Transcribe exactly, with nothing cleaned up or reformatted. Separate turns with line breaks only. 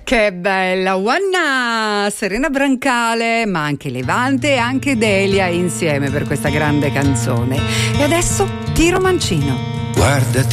Che bella, Wanna, Serena Brancale, ma anche Levante e anche Delia insieme per questa grande canzone. E adesso Tiro Mancino.
Guardati